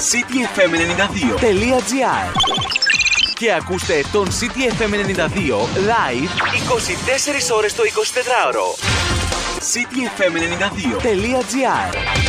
cityfm92.gr και ακούστε τον CTFM 92 live 24 ώρες το 24ωρο. cityfm92.gr